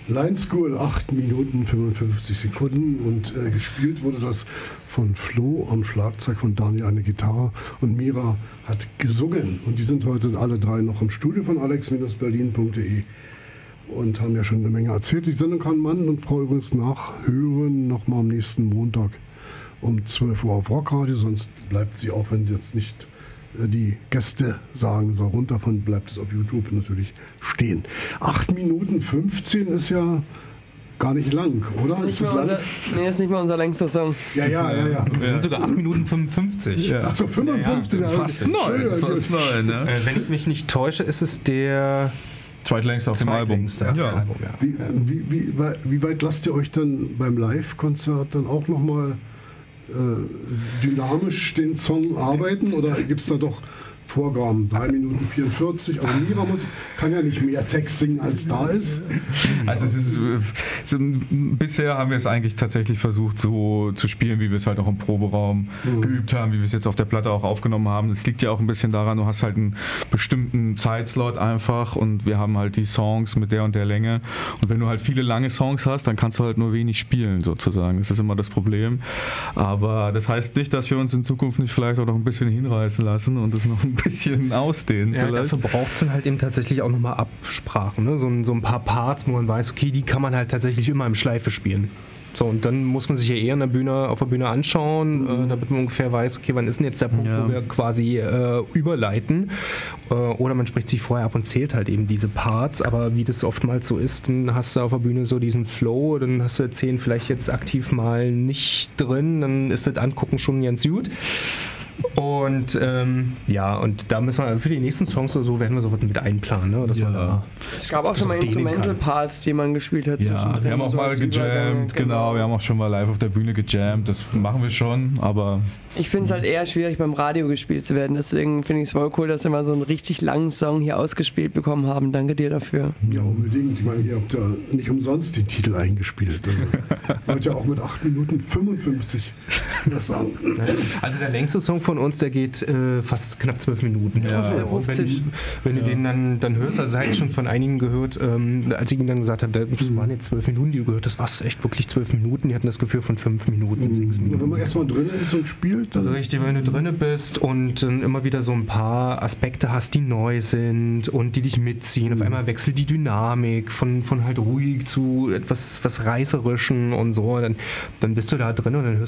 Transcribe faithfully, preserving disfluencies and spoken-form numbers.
Line School, acht Minuten fünfundfünfzig Sekunden und äh, gespielt wurde das von Flo am Schlagzeug, von Daniel eine Gitarre und Mira hat gesungen. Und die sind heute alle drei noch im Studio von alex berlin punkt de und haben ja schon eine Menge erzählt. Die Sendung kann Mann und Frau übrigens nachhören, nochmal am nächsten Montag um zwölf Uhr auf Rockradio, sonst bleibt sie auch, wenn jetzt nicht die Gäste sagen, so runter von, bleibt es auf YouTube natürlich stehen. acht Minuten fünfzehn ist ja gar nicht lang, oder? Ist nicht ist mal lang? unser, nee, ist nicht mal unser längster Song. Ja, ja, ja, ja. Wir sind sogar acht Minuten fünfundfünfzig. Ja. Achso, fünfundfünfzig. Ja, ja. Fast neu. Das ist neu, ne? Äh, wenn ich mich nicht täusche, ist es der zweitlängste auf dem Album. zweitlängste Ja. Album, ja. Wie, wie, wie, wie weit lasst ihr euch dann beim Live-Konzert dann auch nochmal äh, dynamisch den Song arbeiten oder gibt es da doch Vorgaben? drei Minuten vierundvierzig, also Mira muss, kann ja nicht mehr Text singen, als da ist. Also es ist, so, bisher haben wir es eigentlich tatsächlich versucht so zu spielen, wie wir es halt auch im Proberaum mhm. geübt haben, wie wir es jetzt auf der Platte auch aufgenommen haben. Es liegt ja auch ein bisschen daran, du hast halt einen bestimmten Zeitslot einfach und wir haben halt die Songs mit der und der Länge und wenn du halt viele lange Songs hast, dann kannst du halt nur wenig spielen sozusagen. Das ist immer das Problem. Aber das heißt nicht, dass wir uns in Zukunft nicht vielleicht auch noch ein bisschen hinreißen lassen und das noch ein bisschen ausdehnen. Ja, vielleicht. dafür braucht es dann halt eben tatsächlich auch nochmal Absprachen, ne? so, ein, so ein paar Parts, wo man weiß, okay, die kann man halt tatsächlich immer im Schleife spielen. So, und dann muss man sich ja eher an der Bühne, auf der Bühne anschauen, mhm. äh, damit man ungefähr weiß, okay, wann ist denn jetzt der Punkt, ja. wo wir quasi äh, überleiten. Äh, oder man spricht sich vorher ab und zählt halt eben diese Parts, aber wie das oftmals so ist, dann hast du auf der Bühne so diesen Flow, dann hast du zehn vielleicht jetzt aktiv mal nicht drin, dann ist das Angucken schon ganz gut. Und ähm, ja, und da müssen wir für die nächsten Songs oder so werden wir sowas mit einplanen, ne? Dass ja. man da es gab auch schon mal Instrumental-Parts, die man gespielt hat. Ja, wir haben auch so mal gejammt, genau. genau, wir haben auch schon mal live auf der Bühne gejammt, das machen wir schon, aber... Ich finde es halt eher schwierig, beim Radio gespielt zu werden, deswegen finde ich es voll cool, dass wir mal so einen richtig langen Song hier ausgespielt bekommen haben. Danke dir dafür. Ja, unbedingt. Ich meine, ihr habt ja nicht umsonst die Titel eingespielt. Also, ihr wollt ja auch mit acht Minuten fünfundfünfzig das sagen. Also der längste Song von uns, der geht äh, fast knapp zwölf Minuten. Ja. Also, und wenn, wenn ja. du den dann, dann hörst, also ich schon von einigen gehört, ähm, als ich ihnen dann gesagt habe, das waren jetzt zwölf Minuten, die du gehört hast, was echt wirklich zwölf Minuten, die hatten das Gefühl von fünf Minuten, mhm. sechs Minuten. Wenn man erstmal drin ist und spielt, dann... Richtig, wenn du drin bist und dann immer wieder so ein paar Aspekte hast, die neu sind und die dich mitziehen. Auf einmal wechselt die Dynamik von, von halt ruhig zu etwas was Reißerischen und so. Dann, dann bist du da drin und dann hörst